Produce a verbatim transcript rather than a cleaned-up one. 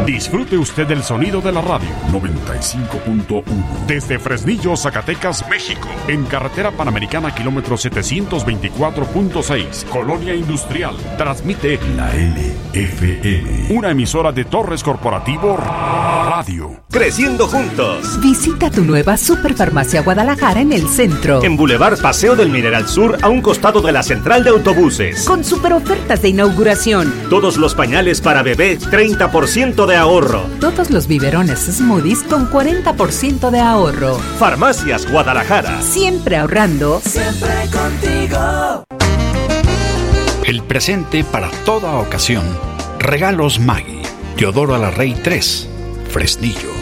Disfrute usted del sonido de la radio. noventa y cinco punto uno. Desde Fresnillo, Zacatecas, México. En carretera Panamericana, kilómetro setecientos veinticuatro punto seis. Colonia Industrial. Transmite la L F M. Una emisora de Torres Corporativo Radio. Creciendo juntos. Visita tu nueva Superfarmacia Guadalajara en el centro. En Boulevard Paseo del Mineral Sur, a un costado de la central de autobuses. Con super ofertas de inauguración. Todos los pañales para bebé, treinta por ciento de ahorro. Todos los biberones Smoothies con cuarenta por ciento de ahorro. Farmacias Guadalajara. Siempre ahorrando. Siempre contigo. El presente para toda ocasión. Regalos Maggi. Teodoro Alarrey tres. Fresnillo.